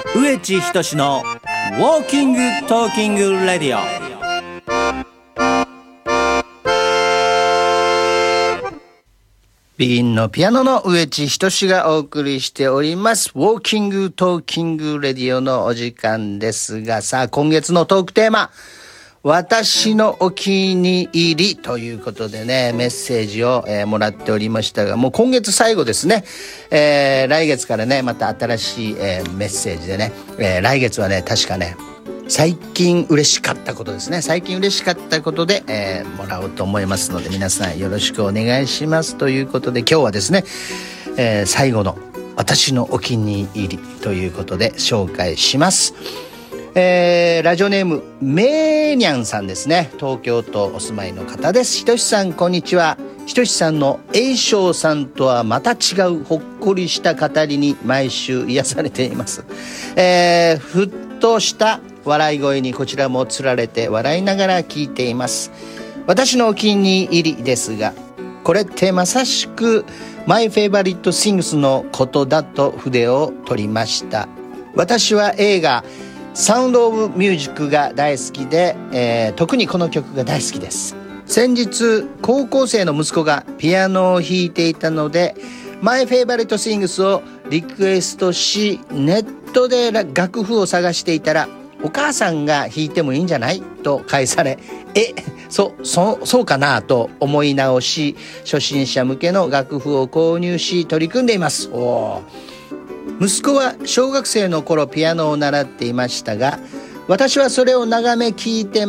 植地仁のウォーキングトーキングレディオ。ビギンのピアノの植地仁がお送りしておりますウォーキングトーキングレディオのお時間ですが、さあ今月のトークテーマ、私のお気に入りということでね、メッセージを、もらっておりましたが、もう今月最後ですね。来月からねまた新しい、メッセージでね、来月はね確かね最近嬉しかったことですね。最近嬉しかったことで、もらおうと思いますので、皆さんよろしくお願いしますということで、今日はですね、最後の私のお気に入りということで紹介します。ラジオネームめーにゃんさんですね。東京都お住まいの方です。ひとしさんこんにちは。ひとしさんの栄翔さんとはまた違うほっこりした語りに毎週癒されています。ふっとした笑い声にこちらもつられて笑いながら聞いています。私のお気に入りですが、これってまさしくマイフェイバリットシングスのことだと筆を取りました。私は映画サウンドオブミュージックが大好きで、特にこの曲が大好きです。先日高校生の息子がピアノを弾いていたので、マイフェイバリットシングスをリクエストし、ネットで楽譜を探していたら、お母さんが弾いてもいいんじゃないと返され、そうかなと思い直し、初心者向けの楽譜を購入し取り組んでいます。息子は小学生の頃ピアノを習っていましたが、私はそれを眺め聞いて